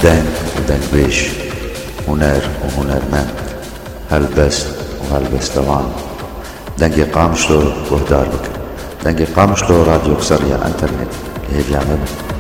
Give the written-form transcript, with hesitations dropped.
دنگ ودنگبيش، هنر وهنرمند، هلبست وهلبستوان. دنگ قامشلو وهدار بك، دنگ قامشلو راديو كسرية انترنت. هي بيعمل